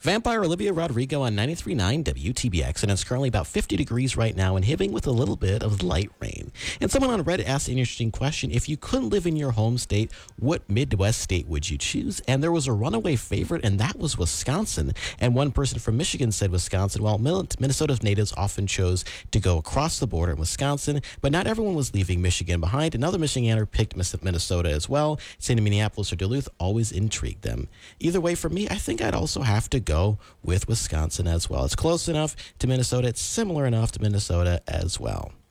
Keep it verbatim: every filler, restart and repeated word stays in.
Vampire Olivia Rodrigo on ninety-three point nine W T B X, and it's currently about fifty degrees right now and hitting with a little bit of light rain. And someone on Reddit asked an interesting question. If you couldn't live in your home state, what Midwest state would you choose? And there was a runaway favorite, and that was Wisconsin. And one person from Michigan said Wisconsin. While Minnesota natives often chose to go across the border in Wisconsin, but not everyone was leaving Michigan behind. Another Michigander picked Minnesota as well, saying Minneapolis or Duluth always intrigued them. Either way, for me, I think I'd also have to go with Wisconsin as well. It's close enough to Minnesota. It's similar enough to Minnesota as well.